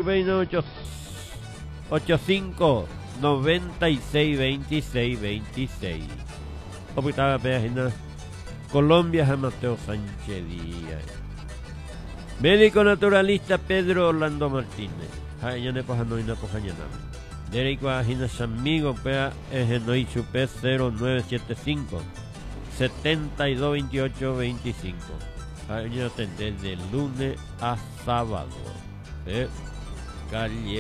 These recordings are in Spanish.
Chupeina 85 96 26 26. Opitaba página Colombia, Mateo Sánchez Díaz. Médico naturalista Pedro Orlando Martínez. Ya ne poja no ina poja nada. Derecho a Ginas amigo pea Egenoi Chupe 0975 72 28 25. Hay atender de lunes a sábado. Calle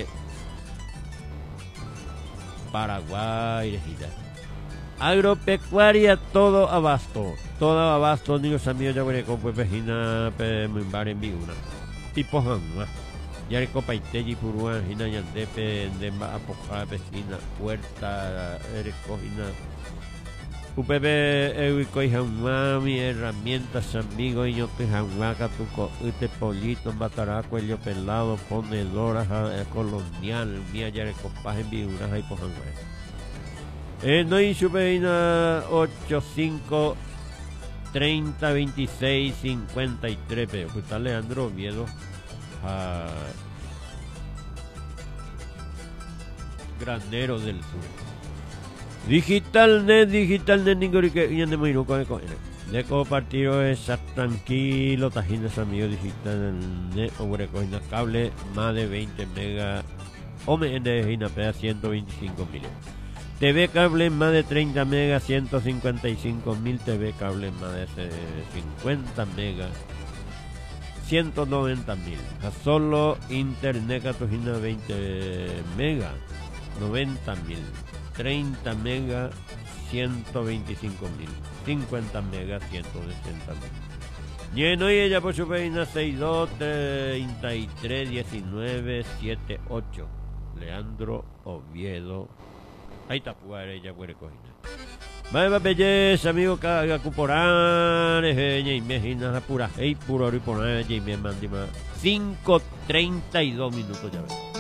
Paraguay, Regida. Agropecuaria todo abasto, niños amigos ya voy a comprar vecina bar en Viuna. Y pojan más. Ya le copa y telli puruan, hina yandepe, demba apoca vecina, puerta, recogina. Upebe, ewico mami, herramientas, amigos, y yo te janguaca, tu este pollito, bataraco, ello pelado, ponedora, colonial, mía ya le copa en Viuna, y pojan no hay Chupeina 85 30 26 53, pero pues está Leandro Oviedo. Granero del Sur. Digital net ningori que ya de muy loco de compartir es tranquilo, tajines amigos digital net sobre coina cable más de 20 mega OMN y peda 125.000. TV cable más de 30 megas, 155.000. TV cable más de 50 megas, 190.000. Solo internet catojina 20 megas, 90.000. 30 megas, 125.000. 50 megas, 160.000. Lleno y ella por su página 62 33 19 78. Leandro Oviedo. Ahí está, pues ella puede coger. Más belleza, amigo, caga cuporán, y me pura, puro y por ahí, me mandima 5:32 minutos ya ves.